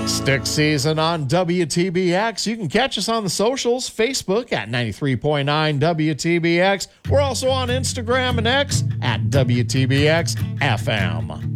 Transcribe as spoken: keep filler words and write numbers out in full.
Stick season on W T B X. You can catch us on the socials, Facebook at ninety-three point nine W T B X. We're also on Instagram and X at W T B X F M.